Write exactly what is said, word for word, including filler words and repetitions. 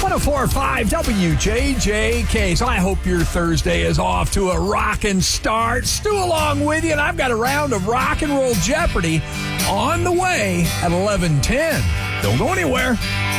oh four point five W J J K. So I hope your Thursday is off to a rockin' start. Stu along with you, and I've got a round of Rock and Roll Jeopardy on the way at eleven ten. Don't go anywhere.